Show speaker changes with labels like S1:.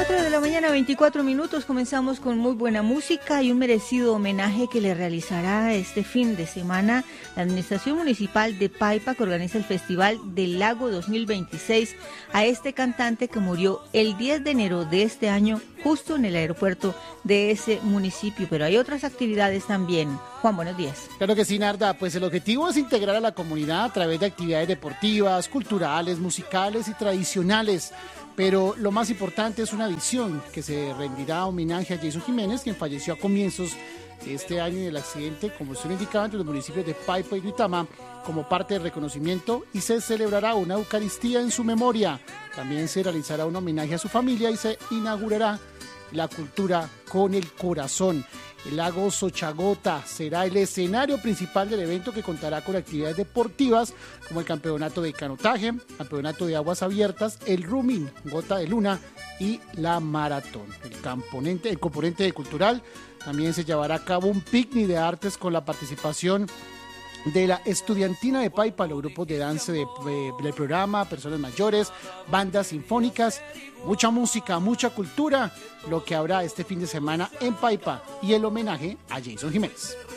S1: 4 de la mañana, 24 minutos, comenzamos con muy buena música y un merecido homenaje que le realizará este fin de semana la Administración Municipal de Paipa, que organiza el Festival del Lago 2026, a este cantante que murió el 10 de enero de este año, justo en el aeropuerto de ese municipio. Pero hay otras actividades también. Juan, buenos días.
S2: Claro que sí, Narda. Pues el objetivo es integrar a la comunidad a través de actividades deportivas, culturales, musicales y tradicionales. Pero lo más importante es una visión que se rendirá homenaje a Jason Jiménez, quien falleció a comienzos de este año en el accidente, como usted lo indicaba, entre los municipios de Paipa y Duitama, como parte del reconocimiento, y se celebrará una Eucaristía en su memoria. También se realizará un homenaje a su familia y se inaugurará la cultura con el corazón. El lago Xochagota será el escenario principal del evento, que contará con actividades deportivas como el campeonato de canotaje, campeonato de aguas abiertas, el rooming, gota de luna y la maratón. El componente cultural, también se llevará a cabo un picnic de artes con la participación de la estudiantina de Paipa, los grupos de danza del programa, personas mayores, bandas sinfónicas, mucha música, mucha cultura, lo que habrá este fin de semana en Paipa, y el homenaje a Jason Jiménez.